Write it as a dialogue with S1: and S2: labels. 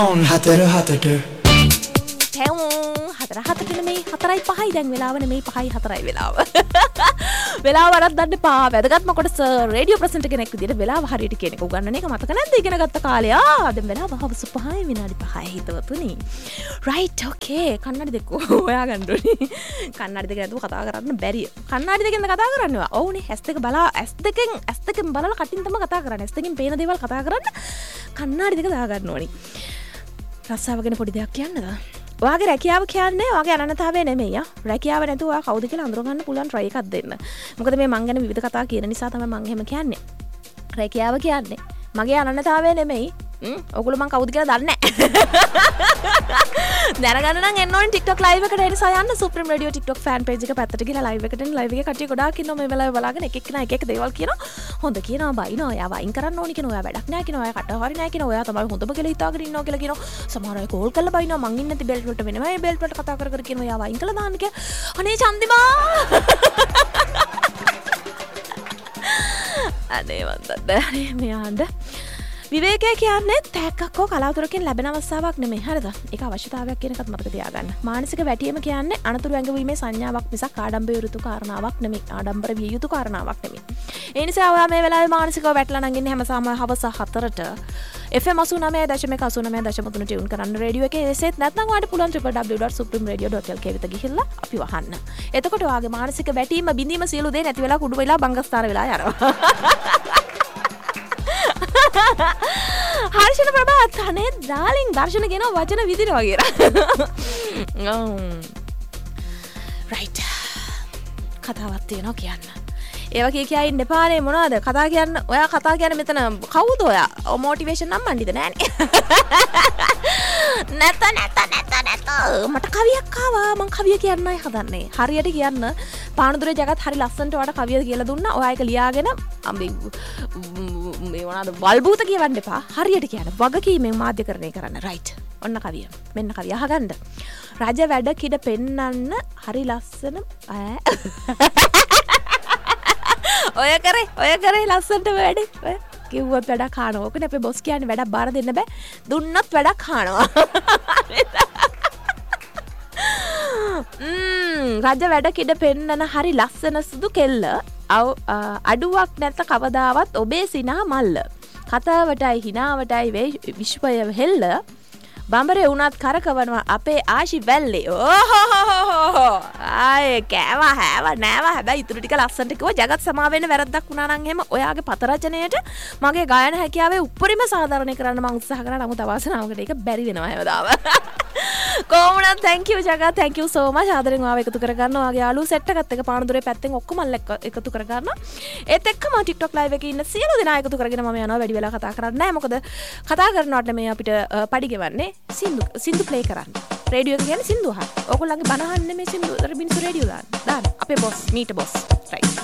S1: on හතර හතට
S2: හතර නෙමෙයි 4:05 දැන් වෙලාව නෙමෙයි 5:04 වෙලාව. වෙලාව වරද්දන්න එපා. වැදගත්ම කොටස රේඩියෝ ප්‍රසන්ටර් කෙනෙක් විදියට වෙලාව හරියට කියන එක උගන්නන එක මතක නැද්ද? ඉගෙන ගත්ත කාලේ. දැන් වෙලාව හවස 5 විනාඩි 5 හිතවතුනි. right okay. කන්නඩි දෙක හොයාගන්න ඕනේ. කන්නඩි දෙක නැතුව කතා කරන්න බැරිය. කන්නඩි දෙකෙන්ද කතා කරන්නේ? ඔව්නේ. ඇස් දෙකෙන් බලලා කටින් තමයි කතා කරන්නේ. ඇස් දෙකෙන් පේන දේවල් කතා කරන්න කන්නඩි දෙක දාගන්න ඕනේ. රස්සාව ගැන පොඩි දෙයක් කියන්නද? ඔයාගේ රැකියාව කියන්නේ ඔයාගේ අනන්‍යතාවය නෙමෙයි. රැකියාව නැතුව ඔයා කවුද කියලා අඳුර ගන්න පුළුවන් try එකක් දෙන්න. මොකද මේ මං ගැන විවිධ කතා කියන නිසා තමයි මං එහෙම කියන්නේ. රැකියාව කියන්නේ මගේ අනන්‍යතාවය නෙමෙයි. ඔයගොල්ලෝ මං කවුද කියලා දන්නේ නැහැ. දැනගන්න නම් එන්න ඕනේ TikTok live එකට. ඒ නිසා යන්න Supreme Radio TikTok fan page එක පැත්තට ගිහලා live එකට එන්න. live එකේ කට්ටිය ගොඩාක් ඉන්නවා මේ වෙලාවේ බලාගෙන එක එක්කෙනා එක එක දේවල් කියනවා. හොඳ කියනවා බයිනවා. ඔයා වයින් කරන්න ඕනි කියනවා. ඔයා වැඩක් නැහැ කියනවා. ඔයා කටහරි නැහැ කියනවා. ඔයා තමයි හොඳම කියලා හිතාගෙන ඉන්නවා කියලා කියනවා. සමහර අය කෝල් කරලා බයිනවා. මං ඉන්නේ නැති බෙල්ට් වලට වෙනවා. මේ බෙල්ට් වලට කතා කර කර කියනවා. ඔයා වයින් කළා දාන්න කියලා. අනේ චන්දිමා. අනේ වන්දද. අනේ මෙයාට විවේකය කියන්නේ තෑග්ගක් හෝ කලාතුරකින් ලැබෙන අවස්ථාවක් නෙමෙයි. හරිද? ඒක අවශ්‍යතාවයක් කියන එකත් මතක තියාගන්න. මානසික වැටීම කියන්නේ අනතුරු ඇඟවීමේ සංඥාවක් මිසක් ආඩම්බර යුතු කාරණාවක් නෙමෙයි. ආඩම්බර විය යුතු කාරණාවක් නෙමෙයි. ඒ නිසා ඔයා මේ වෙලාවේ මානසිකව වැටලා නම් ඉන්නේ හැමසම හවස 4ට FM 89.89.3 ටියුන් කරන්න රේඩියෝ එකේ. එසේත් නැත්නම් ඔයාලට පුළුවන් www.supremeradio.lk වෙත ගිහිල්ලා අපි වහන්න. එතකොට ඔයාගේ මානසික වැටීම බිඳීම සියලු දේ නැති වෙලා කුඩු වෙලා බංගස්ථාන වෙලා යනවා. හර්ෂණ ප්‍රභාත් අනේ ඩාලින් දර්ශන කියන වචන විදිහට වගේ. right. කතාවක් තියෙනවා කියන්න. ඒ වගේ කියයි ඉන්න එපානේ මොනවද? කතා කියන්න. ඔයා කතා කියන්නේ මෙතන කවුද ඔයා? මොටිවේෂන් නම් මණ්ඩිද නෑනේ. නැත. මට කවියක් ආවා. මං කවිය කියන්නයි හදන්නේ. හරියට කියන්න. පානදුරේ ජගත් හරි ලස්සනට ඔයාලට කවිය කියලා දුන්නා. ඔයා ඒක ලියාගෙන මේ මොනවාද වල්බූත කියවන්න එපා. හරියට කියන්න. වගකීමෙන් මාධ්‍යකරණය කරන්න. right. ඔන්න කවිය. මෙන්න කවිය අහගන්න. රජ වැඩ කිඩ පෙන්නන්න හරි ලස්සන ඔය කරේ ලස්සනට වැඩේ. ඔය කිව්වත් වැඩක් කනවා. ඕකනේ අපේ බොස් කියන්නේ වැඩක් බාර දෙන්න බෑ. දුන්නොත් වැඩක් කනවා. රජ වැඩ කිඩ පෙන්නන හරි ලස්සන සුදු කෙල්ල අඩුවක් නැත කවදාවත් ඔබේ සිනා මල්ල. කතාවටයි හිනාවටයි විශ්වය හෙල්ල. බඹරේ වුණත් කරකවනවා අපේ ආශි වැල්ලේ. ඕහෝහෝහෝ. ආයේ කෑවා හැවා නෑවා. හැබැයි ඉතුරු ටික ලස්සනට කිව්වා. ජගත් සමා වෙන්න වැරද්දක් වුණා නම් එහෙම ඔයාගේ පත රචනයේට මගේ ගායන හැකියාවේ උපරිම සාධාරණය කරන්න මම උත්සාහ කරා. නමුත් අවාසනාවකට ඒක බැරි වෙනවා හැමදාම. කොහොමද thank you Jagath thank you so much. ආදරෙන් ආව එකතු කරගන්න. ඔයාගේ යාළුවෝ සෙට් එකත් එක පානදුරේ පැත්තෙන් ඔක්කොම එකතු කරගන්න. ඒත් එක්කම TikTok live එකේ ඉන්න සියලු දෙනා එකතු කරගෙන මම යනවා. වැඩි වෙලා කතා කරන්නේ නැහැ. මොකද කතා කරනවට මේ අපිට පඩි ගෙවන්නේ සින්දු ප්ලේ කරන්න. රේඩියෝ එක කියන්නේ සින්දු අහන්න. ඕගොල්ලන්ගේ බණ අහන්න මේ සින්දු මිනිස්සු රේඩියෝ දාන්න. අපේ බොස් මීට බොස්. right.